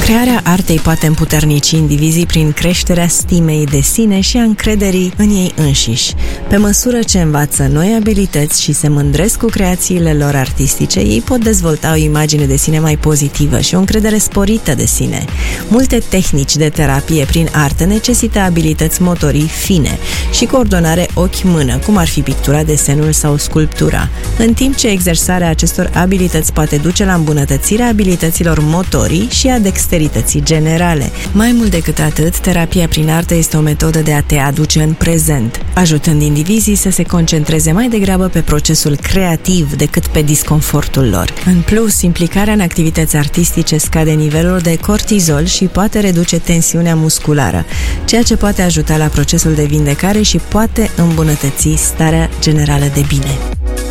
Crearea artei poate împuternici indivizii prin creșterea stimei de sine și a încrederii în ei înșiși. Pe măsură ce învață noi abilități și se mândresc cu creațiile lor artistice, ei pot dezvolta o imagine de sine mai pozitivă și o încredere sporită de sine. Multe tehnici de terapie prin artă necesită abilități motorii fine și coordonare ochi-mână, cum ar fi pictura, desenul sau sculptura, în timp ce exersarea acestor abilități poate duce la îmbunătățirea abilităților motorii și a dexterității generale. Mai mult decât atât, terapia prin artă este o metodă de a te aduce în prezent, ajutând indivizii să se concentreze mai degrabă pe procesul creativ decât pe disconfortul lor. În plus, implicarea în activități artistice scade nivelul de cortizol și poate reduce tensiunea musculară, ceea ce poate ajuta la procesul de vindecare și poate îmbunătăți starea generală de bine.